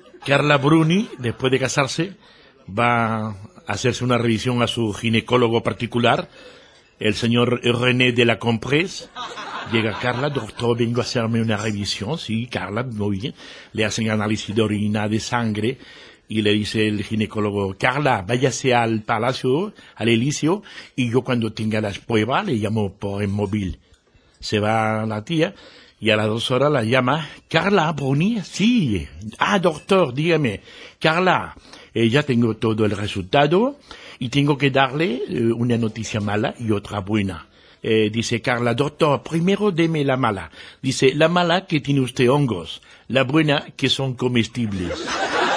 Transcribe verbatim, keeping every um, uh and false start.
Carla Bruni, después de casarse, va a hacerse una revisión a su ginecólogo particular, el señor René de la Compresse. Llega Carla, doctor, vengo a hacerme una revisión. Sí, Carla, muy bien. Le hacen análisis de orina, de sangre, y le dice el ginecólogo, Carla, váyase al palacio, al Elíseo, y yo cuando tenga las pruebas le llamo por el móvil. Se va la tía, y a las dos horas la llama, Carla Bruni, sí. Ah, doctor, dígame, Carla, eh, ya tengo todo el resultado, y tengo que darle eh, una noticia mala y otra buena. Eh, dice Carla, doctor, primero deme la mala. Dice, la mala que tiene usted hongos, la buena que son comestibles.